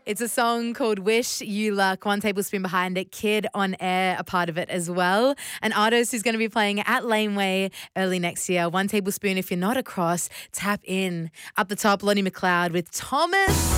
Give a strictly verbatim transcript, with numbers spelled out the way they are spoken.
It's a song called Wish You Luck. One tablespoon behind it. Kid on Air, a part of it as well. An artist who's going to be playing at Laneway early next year. One tablespoon if you're not across. Tap in. Up the top, Lonnie McLeod with Thomas.